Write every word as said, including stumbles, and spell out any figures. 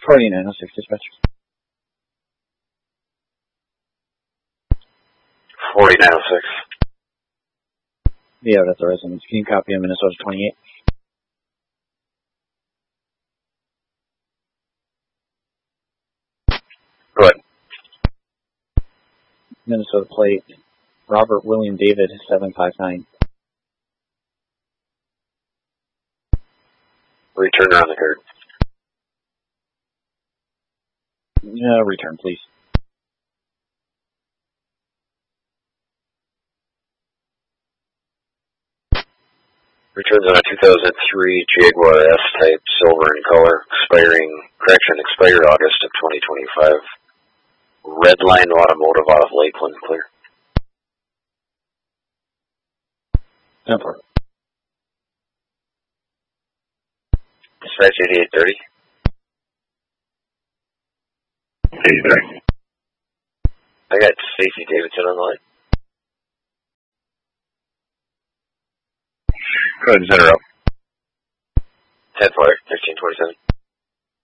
forty-nine oh six, dispatch. forty-nine oh six. Yeah, that's the residence. Can you copy on Minnesota twenty-eight? Go ahead. Minnesota plate, Robert William David, seven five nine. Return around the card. Yeah, return, please. Returns on a two thousand three Jaguar S-Type, silver in color, expiring, correction, expired August of twenty twenty-five. Redline Automotive out of Lakeland, clear. Temper. Dispatch eighty-eight thirty. eighty-three. I got Stacey Davidson on the line. Go ahead and set her up. ten four, thirteen twenty-seven.